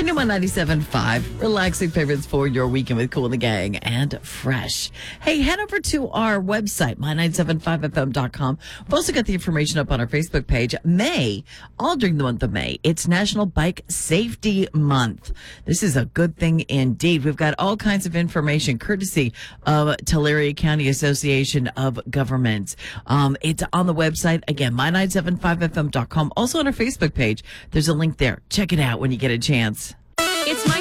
The new one, 97.5. Relaxing favorites for your weekend with Cool and the Gang and Fresh. Hey, head over to our website, my975fm.com. We've also got the information up on our Facebook page. May, all during the month of May, it's National Bike Safety Month. This is a good thing indeed. We've got all kinds of information courtesy of Tulare County Association of Governments. It's on the website. Again, my975fm.com. Also on our Facebook page, there's a link there. Check it out when you get a chance. It's my